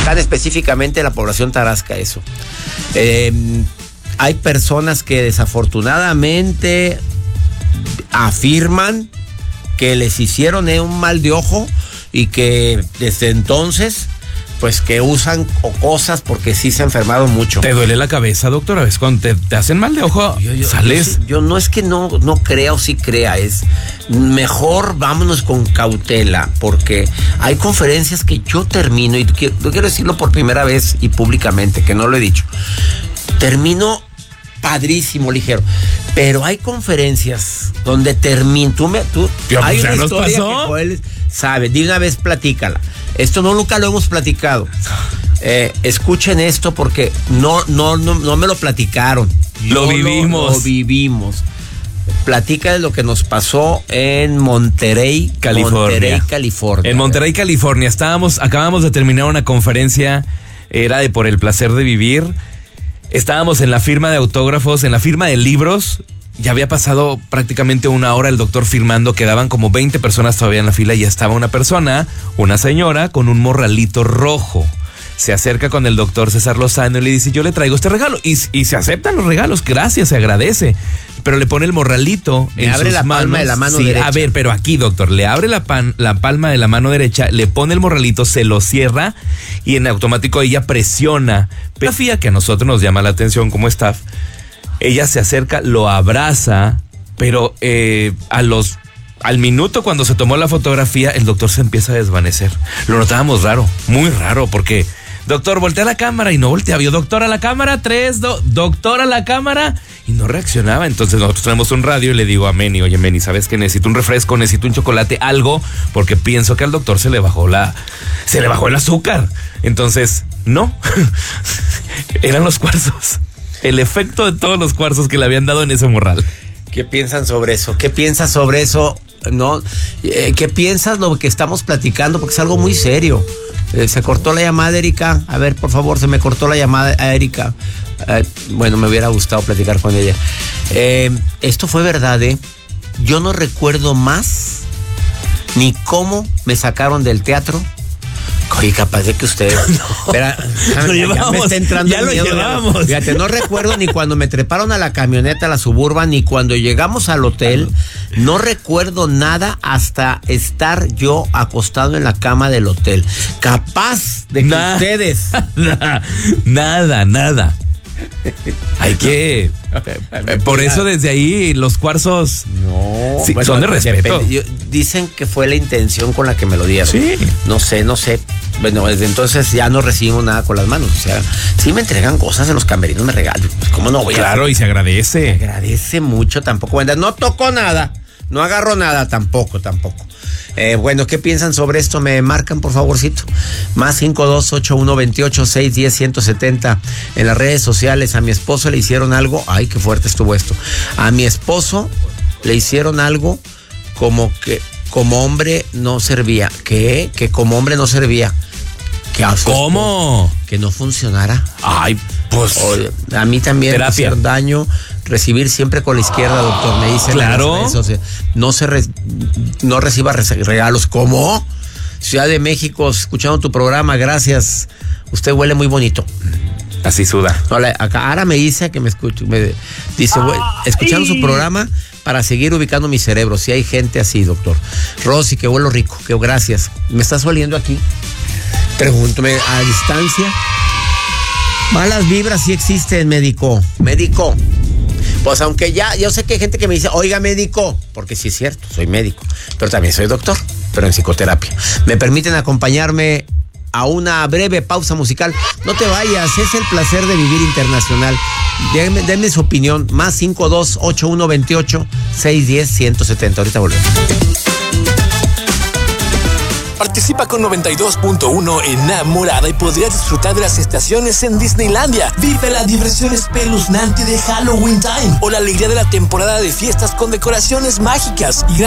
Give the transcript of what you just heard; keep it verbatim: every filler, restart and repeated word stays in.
Michoacán, específicamente la población Tarasca, eso. Eh, hay personas que desafortunadamente afirman que les hicieron un mal de ojo y que desde entonces, pues que usan cosas porque sí se enfermaron mucho. ¿Te duele la cabeza, doctor? A veces cuando te, te hacen mal de ojo, yo, yo, sales. Yo, yo no es que no, no crea o sí crea, es mejor vámonos con cautela, porque hay conferencias que yo termino, y quiero, quiero decirlo por primera vez y públicamente, que no lo he dicho. Termino padrísimo, ligero. Pero hay conferencias donde termino. Tú me. Tú, Yo, hay pues, una ¿nos historia pasó? que Joel sabe. De una vez platícala. Esto no nunca lo hemos platicado. Eh, escuchen esto porque no, no, no, no me lo platicaron. Lo Yo vivimos. Lo, lo vivimos. Platica de lo que nos pasó en Monterrey, California. Monterrey, California. En Monterrey, California. Estábamos, acabamos de terminar una conferencia, era de Por el Placer de Vivir. Estábamos en la firma de autógrafos, en la firma de libros. Ya había pasado prácticamente una hora el doctor firmando, quedaban como veinte personas todavía en la fila y ya estaba una persona, una señora, con un morralito rojo. Se acerca con el doctor César Lozano y le dice, yo le traigo este regalo. Y, y se aceptan los regalos, gracias, se agradece. Pero le pone el morralito Le en abre sus la manos. palma de la mano Sí, derecha. a ver, pero aquí, doctor, le abre la, pan, la palma de la mano derecha, le pone el morralito, se lo cierra y en automático ella presiona. Pero la fía que a nosotros nos llama la atención como staff, ella se acerca, lo abraza, pero eh, a los... Al minuto cuando se tomó la fotografía, el doctor se empieza a desvanecer. Lo notábamos raro, muy raro, porque... Doctor, voltea la cámara y no volteaba. Yo, doctor, a la cámara, tres, do, doctor, a la cámara. Y no reaccionaba. Entonces nosotros tenemos un radio y le digo a Meni, oye, Meni, ¿sabes qué? Necesito un refresco, necesito un chocolate, algo, porque pienso que al doctor se le bajó la... Se le bajó el azúcar. Entonces, no. Eran los cuarzos. El efecto de todos los cuarzos que le habían dado en ese morral. ¿Qué piensan sobre eso? ¿Qué piensas sobre eso? ¿No? Eh, ¿Qué piensas lo que estamos platicando? Porque es algo muy serio. Eh, se cortó la llamada, Erika. A ver, por favor, se me cortó la llamada a Erika. Eh, bueno, me hubiera gustado platicar con ella. Eh, esto fue verdad, ¿eh? Yo no recuerdo más ni cómo me sacaron del teatro. Oye, capaz de que ustedes... No, Espera, ya, lo ya llevamos, me está entrando ya el lo miedo. llevamos. Fíjate, no recuerdo ni cuando me treparon a la camioneta, a la Suburban, ni cuando llegamos al hotel. No recuerdo nada hasta estar yo acostado en la cama del hotel. Capaz de que Nah. ustedes... Nada, nada. Hay que... Por eso desde ahí los cuarzos... No, Sí, son de respeto. depende. Yo- dicen que fue la intención con la que me lo dieron. Sí. No sé, no sé. Bueno, desde entonces ya no recibimos nada con las manos. O sea, sí me entregan cosas en los camerinos, me regalan. Pues, ¿cómo no voy a...? Claro, y se agradece. Agradece mucho, tampoco. Bueno, no tocó nada. No agarró nada, tampoco, tampoco. Eh, bueno, ¿qué piensan sobre esto? Me marcan, por favorcito. Más cinco dos ocho uno veintiocho seis diez ciento setenta. En las redes sociales, a mi esposo le hicieron algo. Ay, qué fuerte estuvo esto. A mi esposo le hicieron algo como que como hombre no servía. ¿Qué? Que como hombre no servía. Que a su ¿Cómo? esposo, que no funcionara. Ay, pues... Oye, a mí también me Terapia. hicieron daño. Recibir siempre con la izquierda, doctor. Me dicen. Claro. en las redes sociales. No se re- no reciba re- regalos. ¿Cómo? Ciudad de México, escuchando tu programa, gracias. Usted huele muy bonito. Así suda. Hola, acá Ara me dice que me escucho. Me dice, güey, escuchando su programa para seguir ubicando mi cerebro. Si hay gente así, doctor. Rosy, que huelo rico. Que gracias. ¿Me estás oliendo aquí? Pregúntame a distancia. Malas vibras sí existen, médico. Médico. Pues aunque ya, yo sé que hay gente que me dice, oiga, médico, porque sí es cierto, soy médico, pero también soy doctor, pero en psicoterapia. ¿Me permiten acompañarme a una breve pausa musical? No te vayas, es el placer de vivir internacional. Denme, denme su opinión, más cinco dos ocho uno veintiocho seis diez ciento setenta. Ahorita volvemos. Participa con noventa y dos punto uno Enamorada y podrías disfrutar de las estaciones en Disneylandia. Vive la diversión espeluznante de Halloween Time o la alegría de la temporada de fiestas con decoraciones mágicas y